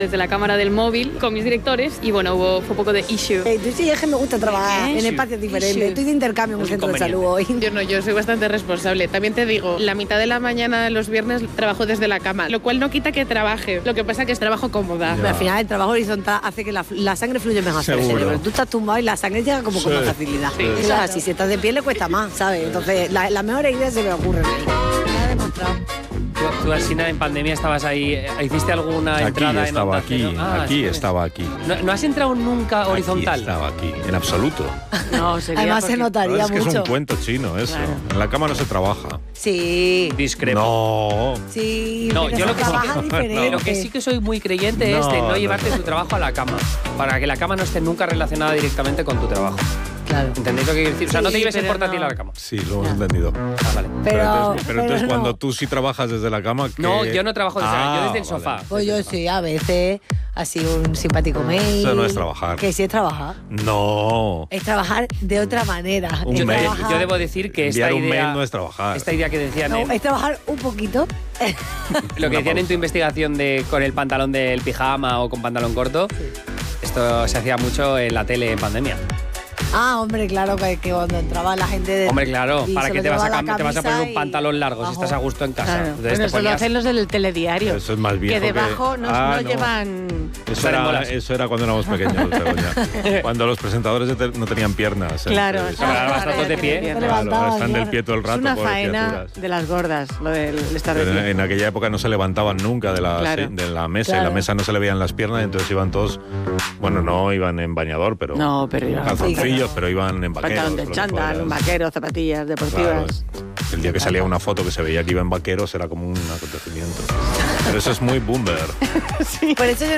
desde la cámara del móvil con mis directores y bueno, fue un poco de issue. Tú sí, es que me gusta trabajar en espacios diferentes. Estoy de intercambio en un centro de salud hoy. Yo soy bastante responsable. También te digo, la mitad de la mañana los viernes trabajo desde la cama, lo cual no quita que trabaje. Lo que pasa que es trabajo cómoda. Pero al final el trabajo horizontal hace que la sangre fluya mejor hacia el cerebro. Tú estás tumbado y la sangre llega como con más facilidad. Sí. Eso es así, si estás de pie le cuesta más, ¿sabes? Entonces las mejores ideas se me ocurren ahí. Me ha demostrado. Tú, Alsina, en pandemia estabas ahí. ¿Hiciste alguna entrada en Onda Cero? Estaba aquí. ¿No has entrado nunca horizontal? Estaba aquí, en absoluto. No, además se notaría Es que mucho. es un cuento chino eso. Claro. En la cama no se trabaja. Sí. Discrepo. No. Sí, No, pero yo lo que, trabaja sí, diferente. lo que sí que soy muy creyente es de no llevarte tu trabajo a la cama. Para que la cama no esté nunca relacionada directamente con tu trabajo. Claro. ¿Entendéis lo que quiero decir? O sea, no te lleves el portátil a la cama. Sí, lo hemos entendido. Vale. Pero entonces no. cuando tú sí trabajas desde la cama... No, yo no trabajo desde la cama, yo desde el sofá. Pues yo sí, a veces, así un simpático mail. Eso no es trabajar. Que sí es trabajar. No. Es trabajar de otra manera. Yo debo decir que esta Enviar un idea... mail no es trabajar. Esta idea que decían... No, es trabajar un poquito. Lo que decían en tu investigación de con el pantalón del pijama o con pantalón corto, esto se hacía mucho en la tele en pandemia. Ah, hombre, claro, que cuando entraba la gente... Hombre, claro, y ¿para se qué lo te vas llevaba a poner un pantalón largo bajo. si estás a gusto en casa? Claro. Entonces Bueno, te eso lo ponías- hacen los del telediario. Eso es más viejo Que debajo que... no no. llevan... Eso era cuando éramos pequeños, Begoña. Cuando los presentadores no tenían piernas. Claro, Entonces, Claro, ahora vas todos de pie. claro, ahora están del pie todo el Es rato. una pobres faena criaturas. de las gordas, lo del estar de Pero pie. en aquella época no se levantaban nunca de la mesa, Claro. y la mesa no se le veían las piernas, y entonces iban todos, bueno, no iban en bañador, pero No, pero iban calzoncillos, pero iban en vaqueros. pantalón de lo que chándal, fuera. un vaquero, zapatillas deportivas. Claro, el día que salía una foto que se veía que iba en vaqueros era como un acontecimiento. Pero eso es muy boomer. Por eso yo